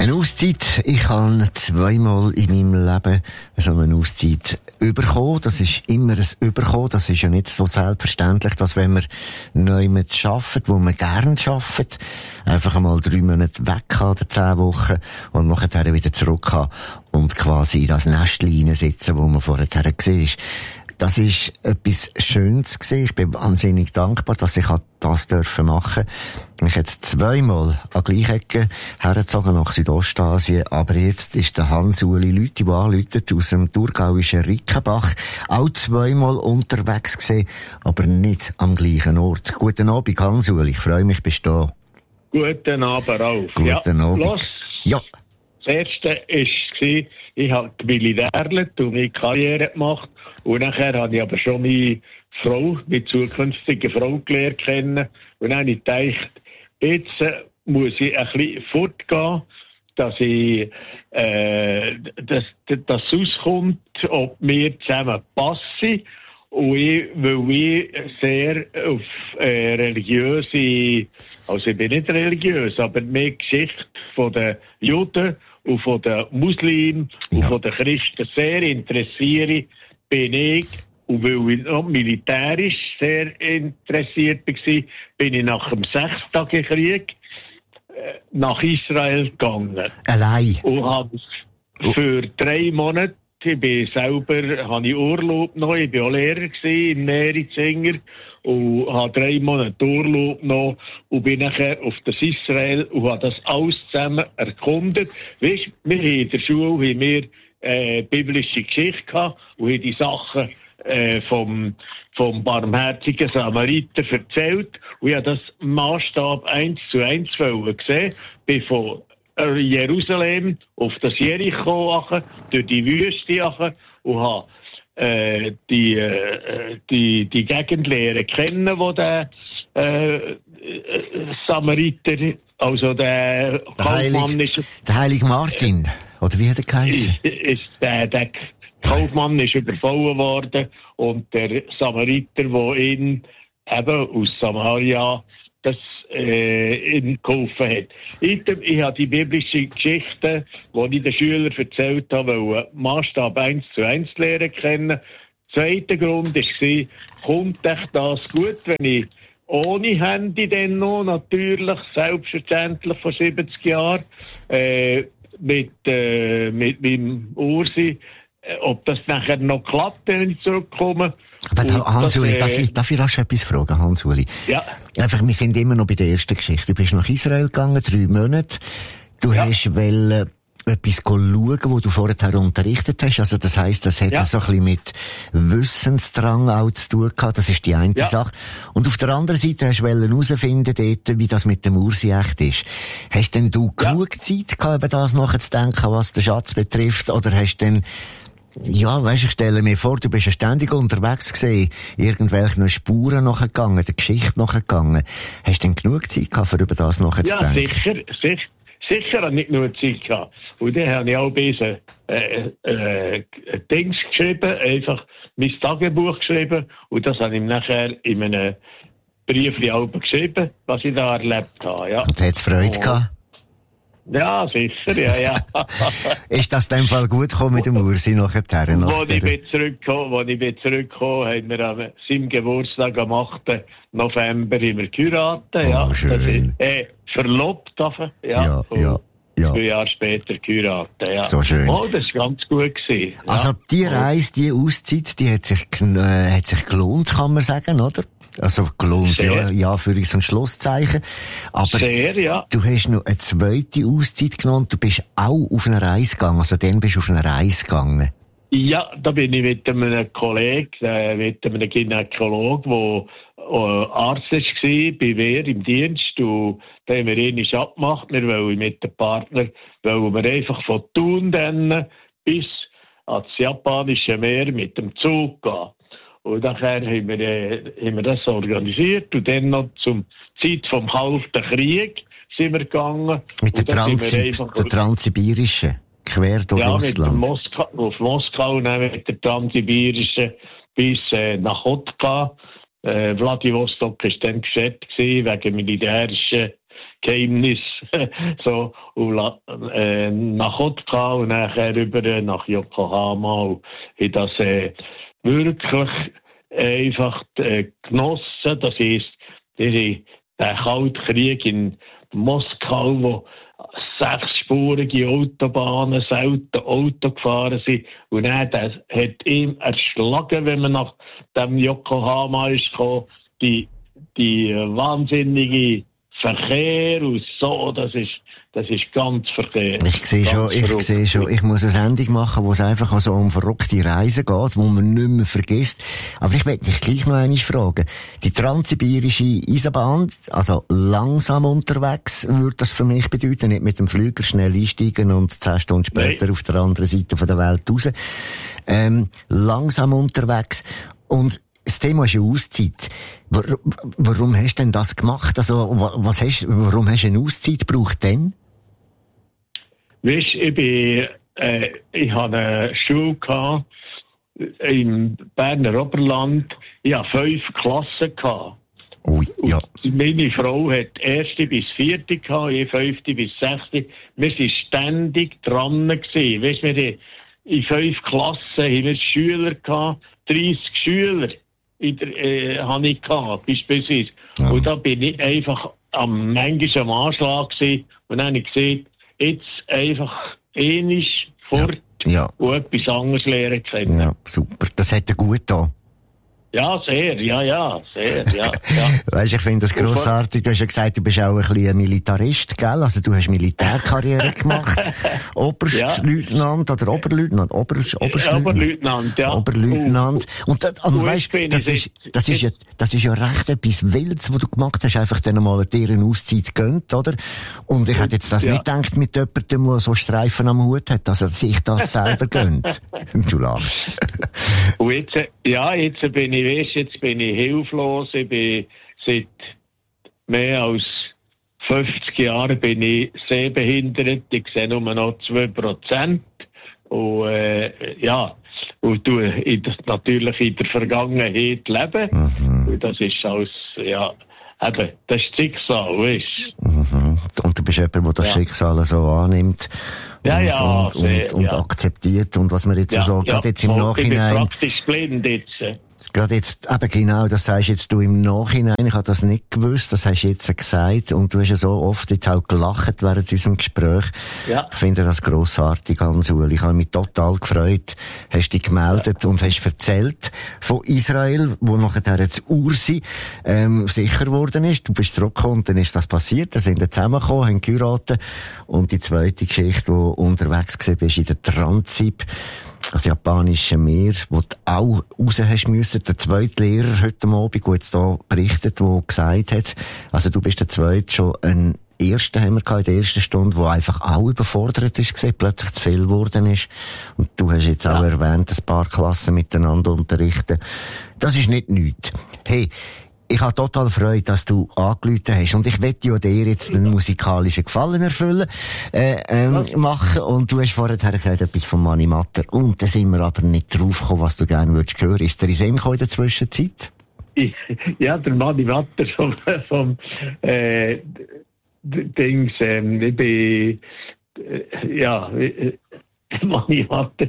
Eine Auszeit. Ich habe zweimal in meinem Leben so eine Auszeit bekommen. Das ist immer ein Überkommen. Das ist ja nicht so selbstverständlich, dass wenn man neu mit arbeitet, wo man gerne arbeitet, einfach einmal 3 Monate weg kann oder 10 Wochen und nachher wieder zurück kann und quasi in das Nestchen hineinsitzen, wo man vorher gesehen ist. Das ist etwas Schönes gewesen. Ich bin wahnsinnig dankbar, dass ich das machen durfte. Ich jetzt zweimal an gleich Ecke hergezogen nach Südostasien. Aber jetzt ist der Hans-Uli Lüthi, der anläutet aus dem thurgauischen Rickenbach, auch zweimal unterwegs gewesen, aber nicht am gleichen Ort. Guten Abend, Hans-Uli. Ich freue mich, bist du da. Guten Abend, Ralf. Guten Abend. Los. Ja. Das erste war, ich habe Militärlet und meine Karriere gemacht. Und nachher habe ich aber schon meine zukünftige Frau gelernt kennen. Und dann habe ich gedacht, jetzt muss ich ein bisschen fortgehen, dass ich, dass rauskommt, ob wir zusammen passen. Und weil ich sehr auf religiöse, also ich bin nicht religiös, aber mehr Geschichte von den Juden und von den Muslimen und von den Christen sehr interessiere, bin ich, und weil ich noch militärisch sehr interessiert war, bin ich nach dem Sechstagekrieg nach Israel gegangen. Allein? Und habe für 3 Monate, habe ich Urlaub noch, ich war auch Lehrer in Merizinger und habe 3 Monate Urlaub noch und bin nachher auf das Israel und habe das alles zusammen erkundet. Weisst, wir haben in der Schule biblische Geschichte gehabt und haben die Sachen vom barmherzigen Samariter erzählt und ich habe das Maßstab 1:1 gesehen, bin von Jerusalem auf das Jericho durch die Wüste und habe die Gegend lernen kennen, wo der Samariter, also der Kaufmann ist. Der Heilige Martin, oder wie hat er geheißen? Der Kaufmann ist überfallen worden und der Samariter, der ihn eben aus Samaria das ihm geholfen hat. Ich habe die biblische Geschichte, die ich den Schülern erzählt habe, Maßstab 1:1 lernen kennen. Zweiter Grund war, kommt echt das gut, wenn ich ohne Handy dann noch, natürlich, selbstverständlich vor 70 Jahren, mit meinem Ursi, ob das nachher noch klappt, wenn ich zurückkomme. Aber Hans-Uli, darf ich rasch etwas fragen, Hans-Uli? Ja. Einfach, wir sind immer noch bei der ersten Geschichte. Du bist nach Israel gegangen, 3 Monate. Du hast etwas schauen, wo du vorher unterrichtet hast. Also das heisst, das hat so ein bisschen mit Wissensdrang auch zu tun gehabt. Das ist die eine Sache. Und auf der anderen Seite hast du herausfinden dort, wie das mit dem Ursi echt ist. Hast denn du genug Zeit gehabt, über das nachzudenken, was den Schatz betrifft? Oder hast du denn ich stelle mir vor, du bist ja ständig unterwegs gewesen, irgendwelchen Spuren nachgegangen, der Geschichte nachgegangen. Hast du denn genug Zeit gehabt, über das nachzudenken? Ja, sicher habe ich genug Zeit gehabt. Und dann habe ich auch Dings geschrieben, einfach mein Tagebuch geschrieben. Und das habe ich nachher in einem Brief geschrieben, was ich da erlebt habe. Ja. Und hat es Freude gehabt? Ja, sicher, ja. Ist das in dem Fall gut gekommen mit dem Ursi nachher? Als ich zurückgekommen, haben wir an seinem Geburtstag am 8. November geheiratet. Oh, schön. Verlobt, ja. 2 Jahre später geheiratet, ja. So schön. Oh, das war ganz gut gewesen. Ja. Also, die Reise, die Auszeit, die hat sich gelohnt, kann man sagen, oder? Also gelohnt, sehr. Ja, für so ein Schlusszeichen. Aber sehr, ja. Du hast noch eine zweite Auszeit genommen, du bist auch auf eine Reise gegangen, also dann bist du auf eine Reise gegangen. Ja, da bin ich mit einem Kollegen, mit einem Gynäkologen, der Arzt war, bei mir im Dienst, und da haben wir einmal abgemacht, wir wollen mit dem Partner, einfach von Thun dann bis ans japanische Meer mit dem Zug gehen. Und nachher haben wir das organisiert und dann noch zur Zeit vom Kalten Krieg sind wir gegangen. Mit der Transsibirischen, quer durch Russland. Ja, auf Moskau und dann mit der Transsibirischen bis nach Otka. Vladivostok war dann geschätzt wegen militärischen Geheimnis so und nach Otka und nachher rüber nach Yokohama und ich das wirklich einfach genossen. Das heisst, der Kalte Krieg in Moskau, wo 6-spurige Autobahnen selten Auto gefahren sind. Und dann, das hat ihm erschlagen, wenn man nach dem Yokohama ist gekommen, die wahnsinnige Verkehr und so, das ist ganz verkehrt. Ich sehe schon, ich muss eine Sendung machen, wo es einfach so um verrückte Reisen geht, wo man nicht mehr vergisst. Aber ich möchte dich gleich noch einmal fragen. Die transsibirische Eisenbahn, also langsam unterwegs, würde das für mich bedeuten, nicht mit dem Flüger schnell einsteigen und 10 Stunden später auf der anderen Seite der Welt raus. Langsam unterwegs. Und das Thema ist ja Auszeit. Warum hast du denn das gemacht? Also, warum hast du eine Auszeit gebraucht denn? Weisst, ich hatte eine Schule gehabt, im Berner Oberland. Ich hatte 5 Klassen gehabt. Ui, ja. Und meine Frau hat 1. bis 4. gehabt, ich 5. bis 6. Wir waren ständig dran gewesen. Weisst, wir in 5 Klassen haben wir Schüler gehabt, 30 Schüler. Habe ich gehabt, beispielsweise. Ja. Und da bin ich einfach manchmal am Anschlag gewesen. Und dann habe ich gesagt, jetzt einfach einmal fort und etwas anderes lernen können. Ja, super. Das hat dir gut getan. Ja, sehr. Weisst, ich finde das grossartig. Du hast ja gesagt, du bist auch ein bisschen ein Militarist, gell? Also du hast Militärkarriere gemacht. Oberstleutnant oder Oberleutnant? Oberleutnant, ja. Oberleutnant. Und weisst, das ist ja recht etwas Wildes, was du gemacht hast. Einfach dann mal eine Auszeit gönnt, oder? Und ich hätte jetzt das nicht gedacht mit jemandem, der so Streifen am Hut hat, dass er sich das selber gönnt. Du lachst. Und jetzt bin ich hilflos. Ich bin seit mehr als 50 Jahren bin ich sehbehindert. Ich sehe nur noch 2%. Und tue natürlich in der Vergangenheit leben. Und das ist alles, eben, das ist das Schicksal, weißt. Und du bist jemand, der das Schicksal so annimmt. Und akzeptiert. Und was man jetzt gerade jetzt im Nachhinein. Ich bin praktisch blind jetzt. Gerade jetzt, eben genau, das sagst jetzt du im Nachhinein. Ich habe das nicht gewusst, das hast du jetzt gesagt. Und du hast ja so oft jetzt auch gelacht während unserem Gespräch. Ja. Ich finde das grossartig, Hans-Uli. Ich habe mich total gefreut. Hast dich gemeldet und hast erzählt von Israel, wo nachher jetzt Ursi, sicher geworden ist. Du bist zurückgekommen und dann ist das passiert. Da sind wir zusammengekommen, haben geheiratet. Und die zweite Geschichte, wo du unterwegs gewesen bist in der Transib, das japanische Meer, wo du auch raus hast müssen. Der zweite Lehrer heute Abend, der jetzt hier berichtet, der gesagt hat, also du bist der zweite, schon ein Erster haben wir gehabt, in der ersten Stunde, der einfach auch überfordert ist gewesen, plötzlich zu viel geworden ist. Und du hast jetzt auch erwähnt, ein paar Klassen miteinander unterrichten. Das ist nicht nichts. Hey, ich habe total Freude, dass du angerufen hast. Und ich wette ja dir jetzt den musikalischen Gefallen erfüllen, machen. Und du hast vorher gesagt, etwas von Mani Matter. Und da sind wir aber nicht drauf gekommen, was du gerne würdest hören. Ist der in Sinn gekommen in der Zwischenzeit? Ja, der Mani Matter vom Dings, ich bin, Mani Matter,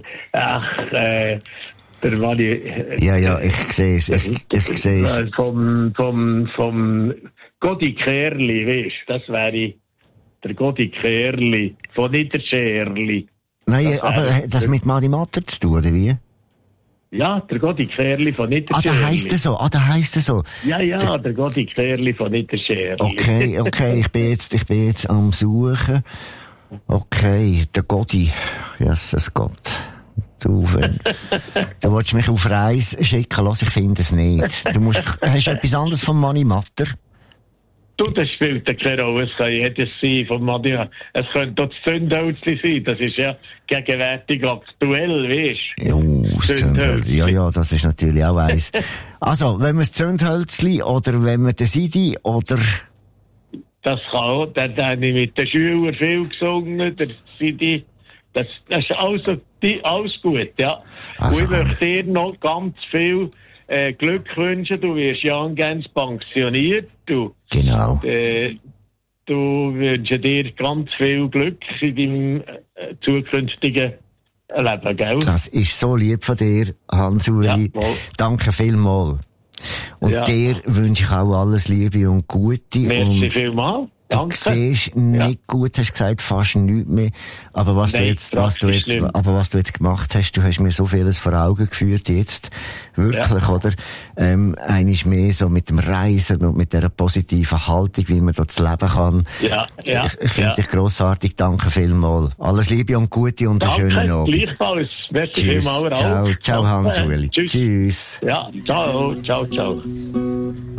der Mani. Ja, ich sehe es, ich sehe es. Vom Godi Kerli, weißt, das wäre der Godi Kerli, von Niederscherli. Nein, aber hat das mit Mani Matter zu tun, oder wie? Ja, der Godi Kerli von Niederscherli. Da heisst er so. Ja, der Godi Kerli von Niederscherli. Okay, ich bin jetzt am Suchen. Okay, der Godi. Jesus Gott. Du willst mich auf Reise schicken, ich finde es nicht. Hast du etwas anderes von Mani Matter? Du, das spielt keine Rolle. Es kann jedes sein von Mani. Es könnte auch das Zündhölzli sein. Das ist ja gegenwärtig aktuell, weißt du? Zündhölzli. Ja, das ist natürlich auch eins. Also, wenn wir das Zündhölzli oder wenn wir den Sidi oder... Das kann auch. Dann habe ich mit den Schülern viel gesungen, der Sidi. Das ist alles gut, ja. Also. Und ich möchte dir noch ganz viel Glück wünschen. Du wirst ja ganz pensioniert. Genau. Der und wünsche dir ganz viel Glück in deinem zukünftigen Leben, gell? Das ist so lieb von dir, Hans-Uli. Ja, danke vielmals. Und dir wünsche ich auch alles Liebe und Gute. Merci vielmals. Danke. Du siehst nicht gut, hast gesagt, fast nichts mehr. Aber was du jetzt gemacht hast, du hast mir so vieles vor Augen geführt jetzt. Wirklich, oder? Eines mehr so mit dem Reisen und mit dieser positiven Haltung, wie man dort leben kann. Ja. Ich finde dich grossartig. Danke vielmals. Alles Liebe und Gute und einen schönen Abend. Gleichfalls. Merci vielmals auch. Ciao, Hans-Uli. Tschüss. Tschüss. Ja, ciao.